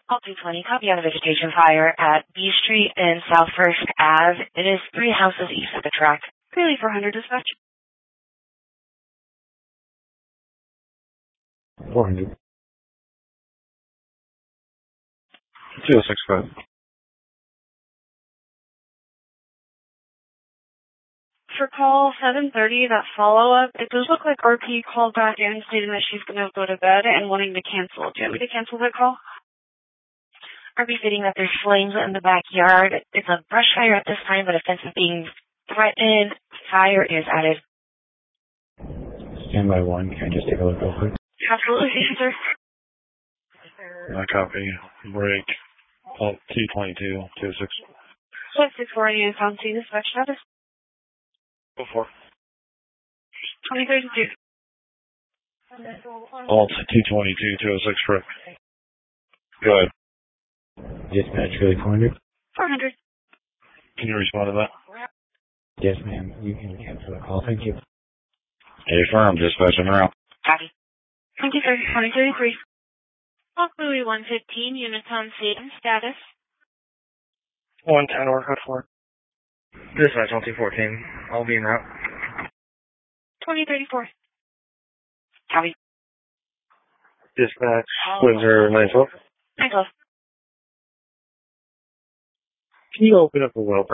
Call 220, copy on a vegetation fire at B Street and South First Ave. It is 3 houses east of the track. Clearly 400 dispatch. 400. 265. For call 730, that follow-up, it does look like RP called back in stating that she's going to go to bed and wanting to cancel. Do you want me to cancel that call? RP stating that there's flames in the backyard. It's a brush fire at this time, but a fence is being threatened. Fire is added. Stand by 1. Can I just take a look real quick? Absolutely, sir. Copy. Break. Call 222. 26. 664 Union Found C, dispatch status. Go for 2032. Alt 222. 206. Correct. Go ahead. Dispatch really 400. 400. Can you respond to that? Yes, ma'am. You can cancel the call. Thank you. Affirm. Dispatching around. Copy. Thank you, sir. 2033. Call Louis 115, Uniton Satan, status. 110, or code 4. Dispatch on 214. I'll be en route. 2034. Copy. Dispatch, Windsor, 912. 912. Can you open up the well